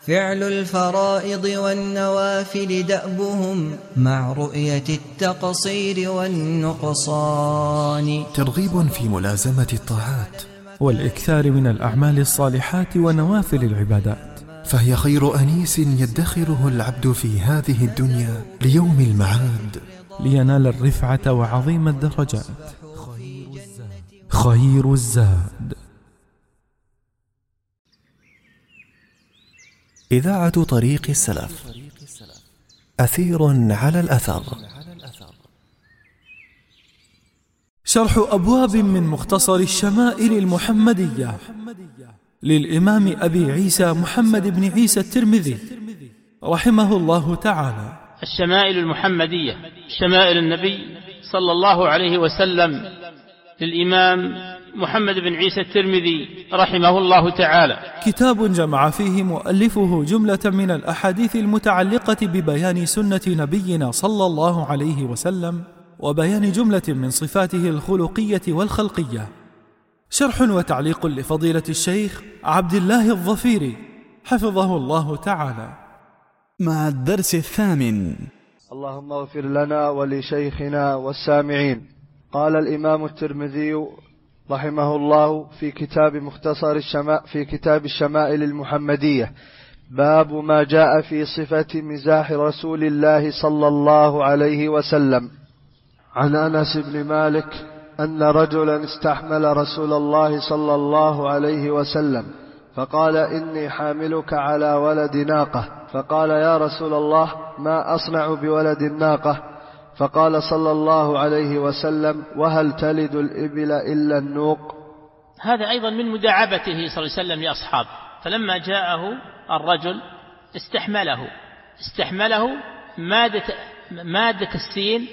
فعل الفرائض والنوافل دأبهم مع رؤية التقصير والنقصان. ترغيب في ملازمة الطاعات والإكثار من الأعمال الصالحات ونوافل العبادات، فهي خير أنيس يدخره العبد في هذه الدنيا ليوم المعاد لينال الرفعة وعظيم الدرجات. خير الزاد. إذاعة طريق السلف، أثير على الأثر. شرح أبواب من مختصر الشمائل المحمدية للإمام أبي عيسى محمد بن عيسى الترمذي رحمه الله تعالى. الشمائل المحمدية، شمائل النبي صلى الله عليه وسلم للإمام محمد بن عيسى الترمذي رحمه الله تعالى، كتاب جمع فيه مؤلفه جملة من الأحاديث المتعلقة ببيان سنة نبينا صلى الله عليه وسلم وبيان جملة من صفاته الخلقية والخلقية. شرح وتعليق لفضيلة الشيخ عبد الله الظفيري حفظه الله تعالى. مع الدرس الثامن. اللهم اغفر لنا ولشيخنا والسامعين. قال الإمام الترمذي رحمه الله في كتاب الشمائل المحمدية: باب ما جاء في صفة مزاح رسول الله صلى الله عليه وسلم. عن أنس بن مالك أن رجلا استحمل رسول الله صلى الله عليه وسلم فقال: إني حاملك على ولد ناقة. فقال: يا رسول الله، ما أصنع بولد الناقة؟ فقال صلى الله عليه وسلم: وهل تلد الإبل إلا النوق؟ هذا أيضا من مداعبته صلى الله عليه وسلم لأصحابه. فلما جاءه الرجل استحمله مادة السين